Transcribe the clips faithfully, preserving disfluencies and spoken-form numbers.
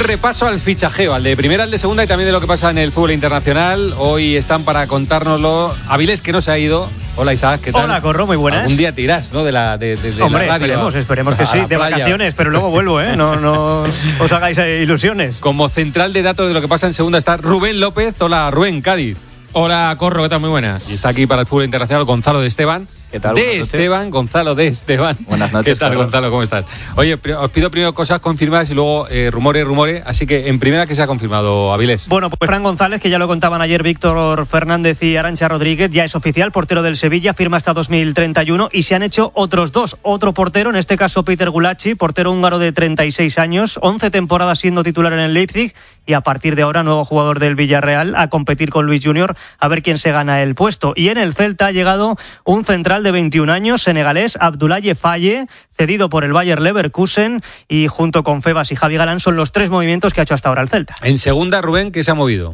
repaso al fichajeo, al de primera, al de segunda y también de lo que pasa en el fútbol internacional. Hoy están para contárnoslo Avilés, que no se ha ido. Hola Isaac, ¿qué tal? Hola Corro, muy buenas. Un día te irás, ¿no? De la, de, de, de Hombre, la radio. esperemos, esperemos que sí, de playa. vacaciones, pero luego vuelvo, ¿eh? No, no os hagáis ilusiones. Como central de datos de lo que pasa en segunda está Rubén López. Hola Rubén, Cádiz. Hola Corro, ¿qué tal? Muy buenas. Y está aquí para el fútbol internacional Gonzalo de Esteban. ¿Qué tal? De Esteban, Gonzalo de Esteban. Buenas noches. ¿Qué tal, Carlos. Gonzalo? ¿Cómo estás? Oye, os pido primero cosas confirmadas y luego eh, rumores, rumores. Así que en primera, ¿qué se ha confirmado, Avilés? Bueno, pues Fran González, que ya lo contaban ayer Víctor Fernández y Arantxa Rodríguez, ya es oficial, portero del Sevilla, firma hasta dos mil treinta y uno y se han hecho otros dos. Otro portero, en este caso Peter Gulacsi, portero húngaro de treinta y seis años, once temporadas siendo titular en el Leipzig y a partir de ahora nuevo jugador del Villarreal a competir con Luis Junior a ver quién se gana el puesto. Y en el Celta ha llegado un central de veintiún años, senegalés, Abdoulaye Faye, cedido por el Bayer Leverkusen, y junto con Febas y Javi Galán son los tres movimientos que ha hecho hasta ahora el Celta. En segunda, Rubén, ¿qué se ha movido?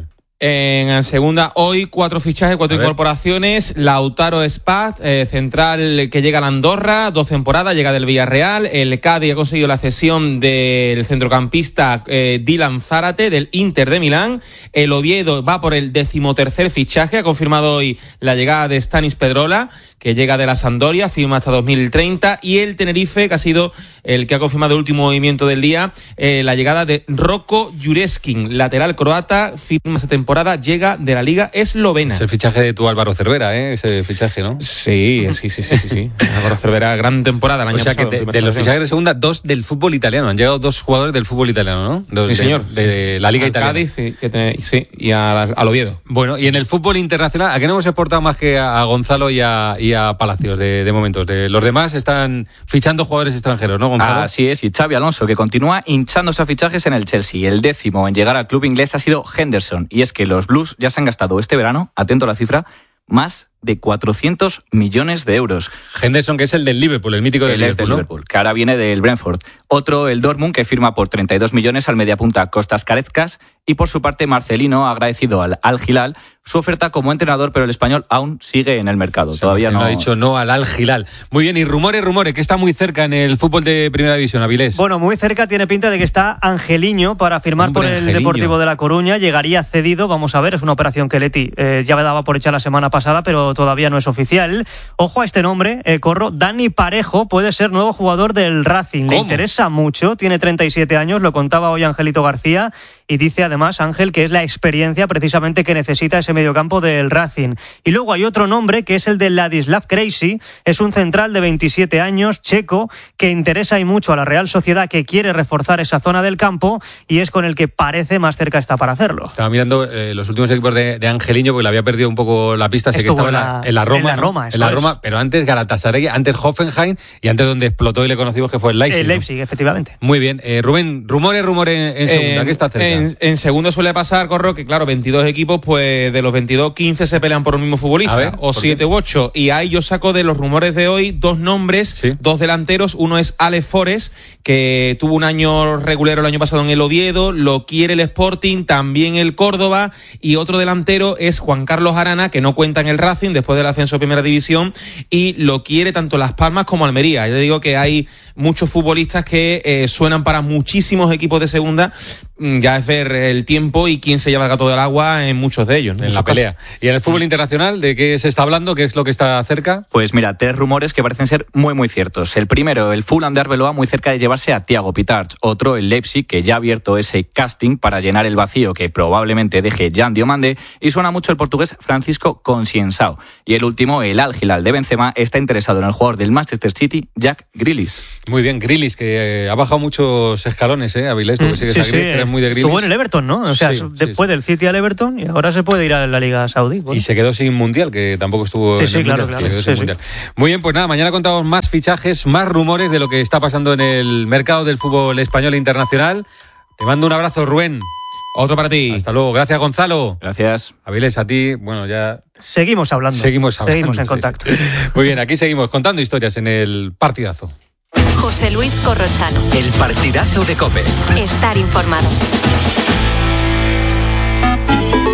En segunda, hoy cuatro fichajes, cuatro incorporaciones. Lautaro Spaz, eh, central que llega a la Andorra, dos temporadas, llega del Villarreal. El Cádiz ha conseguido la cesión del centrocampista eh, Dylan Zárate, del Inter de Milán. El Oviedo va por el decimotercer fichaje, ha confirmado hoy la llegada de Stanis Pedrola, que llega de la Sampdoria, firma hasta dos mil treinta. Y el Tenerife, que ha sido el que ha confirmado el último movimiento del día, eh, la llegada de Roko Jureskin, lateral croata, firma esta temporada. Llega de la Liga Eslovena. Es el fichaje de tu Álvaro Cervera, ¿eh? Ese fichaje, ¿no? Sí, sí, sí, sí, sí, sí. Álvaro Cervera, gran temporada el año pasado. O sea pasado, que de, de los fichajes de segunda, dos del fútbol italiano. Han llegado dos jugadores del fútbol italiano, ¿no? Dos, sí, señor. De, de la Liga al Italiana. Cádiz, sí, que te, sí, y a, al Oviedo. Bueno, y en el fútbol internacional, ¿a qué no hemos exportado más que a Gonzalo y a, y a Palacios de, de momentos? De los demás están fichando jugadores extranjeros, ¿no, Gonzalo? Así es, y Xabi Alonso, que continúa hinchándose a fichajes en el Chelsea. El décimo en llegar al club inglés ha sido Henderson, y es que los Blues ya se han gastado este verano, atento a la cifra, más de cuatrocientos millones de euros. Henderson, que es el del Liverpool, el mítico del el Liverpool, del ¿no? Liverpool, que ahora viene del Brentford. Otro, el Dortmund, que firma por treinta y dos millones al mediapunta Kostas Kareckas. Y por su parte, Marcelino ha agradecido al Al Hilal su oferta como entrenador, pero el español aún sigue en el mercado. O sea, Todavía no ha dicho no al Al Hilal. Muy bien, y rumores, rumores, que está muy cerca en el fútbol de Primera División, Avilés. Bueno, muy cerca tiene pinta de que está Angeliño para firmar Hombre, por el Angeliño. Deportivo de La Coruña. Llegaría cedido, vamos a ver, es una operación que Leti eh, ya me daba por hecha la semana pasada, pero todavía no es oficial. Ojo a este nombre, eh, Corro, Dani Parejo puede ser nuevo jugador del Racing. ¿Cómo? Le interesa mucho, tiene treinta y siete años, lo contaba hoy Angelito García, y dice además Ángel que es la experiencia precisamente que necesita ese mediocampo del Racing. Y luego hay otro nombre que es el de Ladislav Krejci, es un central de veintisiete años, checo, que interesa y mucho a la Real Sociedad, que quiere reforzar esa zona del campo y es con el que parece más cerca está para hacerlo. Estaba mirando eh, los últimos equipos de, de Angeliño porque le había perdido un poco la pista, sé que estaba en la, en la Roma, en la Roma, ¿no? en la Roma, es. pero antes Galatasaray, antes Hoffenheim y antes donde explotó y le conocimos que fue el Leipzig. El Leipzig, ¿no? Efectivamente. Muy bien, eh, Rubén, rumores, rumores en, en segunda, en, ¿qué está cerca? En, en segunda suele pasar, Corro, que claro, veintidós equipos, pues de los veintidós, quince se pelean por un mismo futbolista, ver, o siete u ocho, y ahí yo saco de los rumores de hoy dos nombres, ¿Sí? dos delanteros. Uno es Alex Forest, que tuvo un año regulero el año pasado en el Oviedo, lo quiere el Sporting, también el Córdoba, y otro delantero es Juan Carlos Arana, que no cuenta en el Racing después del ascenso a Primera División, y lo quiere tanto Las Palmas como Almería. Yo digo que hay muchos futbolistas que eh, suenan para muchísimos equipos de segunda. Ya es ver el tiempo y quién se lleva el gato del agua en muchos de ellos, ¿no? En la pelea. ¿Y en el fútbol internacional de qué se está hablando? ¿Qué es lo que está cerca? Pues mira, tres rumores que parecen ser muy muy ciertos. El primero, el Fulham de Arbeloa muy cerca de llevarse a Thiago Pitarch. Otro, el Leipzig, que ya ha abierto ese casting para llenar el vacío que probablemente deje Jan Diomande. Y suena mucho el portugués Francisco Concienzao. Y el último, el Al Hilal de Benzema, está interesado en el jugador del Manchester City, Jack Grealish. Muy bien, Grealish, que eh, ha bajado muchos escalones, ¿eh? Avilés, tú que sigues sí, a sí, Grealish, eres muy de Grealish. Estuvo en el Everton, ¿no? O sea, sí, después sí, del City al Everton y ahora se puede ir a la Liga Saudí. Bueno. Y se quedó sin Mundial, que tampoco estuvo sí, en sí, el claro, Mundial. claro. Se quedó Sí, sin sí. Mundial. Muy bien, pues nada, mañana contamos más fichajes, más rumores de lo que está pasando en el mercado del fútbol español e internacional. Te mando un abrazo, Rubén. Otro para ti. Hasta luego. Gracias, Gonzalo. Gracias. Avilés, a ti, bueno, ya... Seguimos hablando. Seguimos hablando. Seguimos en sí, contacto. Sí. Muy bien, aquí seguimos contando historias en el partidazo. José Luis Corrochano. El partidazo de COPE. Estar informado.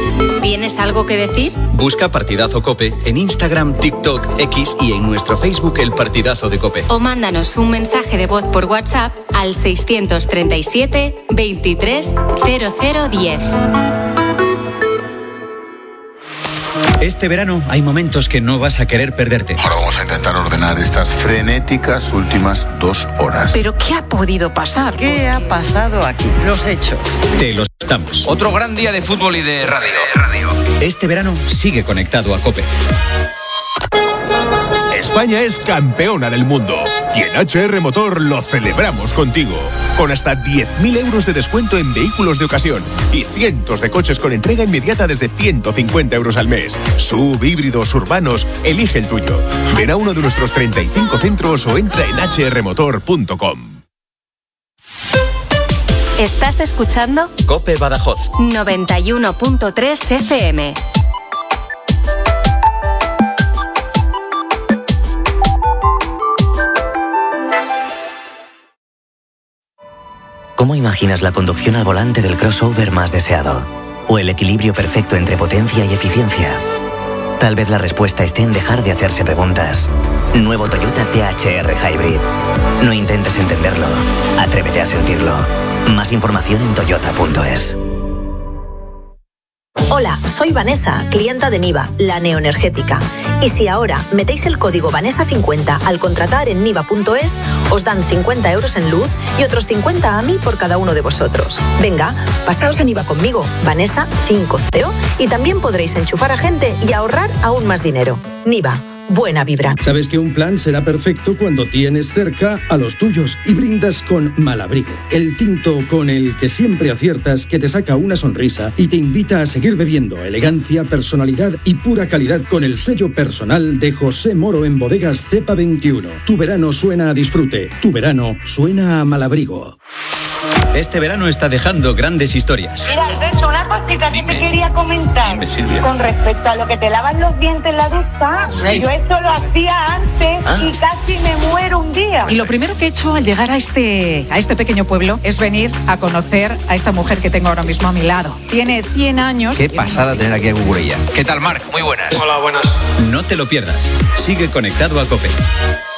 ¿Tienes algo que decir? Busca Partidazo COPE en Instagram, TikTok, X y en nuestro Facebook El Partidazo de COPE. O mándanos un mensaje de voz por WhatsApp al seiscientos treinta y siete, veintitrés, cero cero diez. Este verano hay momentos que no vas a querer perderte. Ahora vamos a intentar ordenar estas frenéticas últimas dos horas. ¿Pero qué ha podido pasar? ¿Qué ha pasado aquí? Los hechos. Te los damos. Otro gran día de fútbol y de radio. radio. Este verano sigue conectado a COPE. España es campeona del mundo y en H R Motor lo celebramos contigo. Con hasta diez mil euros de descuento en vehículos de ocasión y cientos de coches con entrega inmediata desde ciento cincuenta euros al mes. Sub, híbridos, urbanos, elige el tuyo. Ven a uno de nuestros treinta y cinco centros o entra en h r motor punto com. ¿Estás escuchando? COPE Badajoz noventa y uno punto tres F M. ¿Cómo imaginas la conducción al volante del crossover más deseado? ¿O el equilibrio perfecto entre potencia y eficiencia? Tal vez la respuesta esté en dejar de hacerse preguntas. Nuevo Toyota T H R Hybrid. No intentes entenderlo, atrévete a sentirlo. Más información en toyota punto es. Hola, soy Vanessa, clienta de Niva, la neoenergética. Y si ahora metéis el código Vanessa cincuenta al contratar en niva punto es, os dan cincuenta euros en luz y otros cincuenta a mí por cada uno de vosotros. Venga, pasaos a Niva conmigo, Vanessa cincuenta, y también podréis enchufar a gente y ahorrar aún más dinero. Niva. Buena vibra. Sabes que un plan será perfecto cuando tienes cerca a los tuyos y brindas con Malabrigo, el tinto con el que siempre aciertas, que te saca una sonrisa y te invita a seguir bebiendo. Elegancia, personalidad y pura calidad con el sello personal de José Moro en Bodegas Cepa veintiuno. Tu verano suena a disfrute, tu verano suena a Malabrigo. Este verano está dejando grandes historias. Mira, Alberto, una cosita que te quería comentar. Dime, Silvia. Con respecto a lo que te lavas los dientes en la ducha, sí. Yo eso lo hacía antes ah. y casi me muero un día. Y lo primero que he hecho al llegar a este, a este pequeño pueblo es venir a conocer a esta mujer que tengo ahora mismo a mi lado. Tiene cien años. Qué pasada tener aquí a Cucurella. ¿Qué tal, Marc? Muy buenas. Hola, buenas. No te lo pierdas. Sigue conectado a COPE.